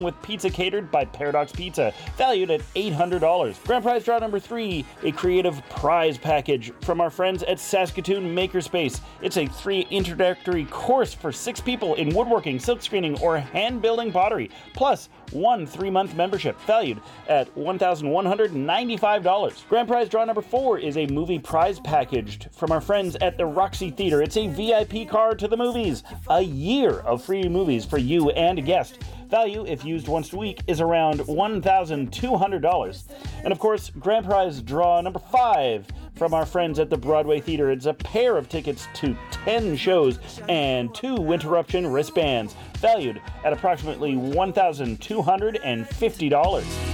with pizza catered by Paradox Pizza, valued at $800. Grand prize draw number 3, a creative prize package from our friends at Saskatoon Makerspace. It's a 3 introductory course for 6 people in woodworking, silk screening, or hand-building pottery, plus 1 3-month membership, valued at $1,195. Grand prize draw number 4 is a movie prize package from our friends at the Roxy Theatre. It's a VIP card to the movies, a year of free movies for you and a guest. Value, if used once a week, is around $1,200. And of course, grand prize draw number 5 from our friends at the Broadway Theatre. It's a pair of tickets to 10 shows and 2 Winterruption wristbands, valued at approximately $1,250.